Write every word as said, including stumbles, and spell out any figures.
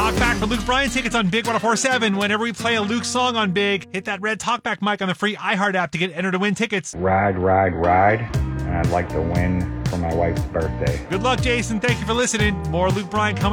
Talkback for Luke Bryan tickets on Big one oh four seven. Whenever we play a Luke song on Big, hit that red Talkback mic on the free iHeart app to get entered to win tickets. Ride, ride, ride. And I'd like to win for my wife's birthday. Good luck, Jason. Thank you for listening. More Luke Bryan coming